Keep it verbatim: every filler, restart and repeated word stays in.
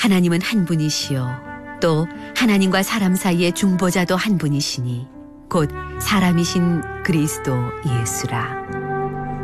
하나님은 한 분이시요 또 하나님과 사람 사이의 중보자도 한 분이시니 곧 사람이신 그리스도 예수라.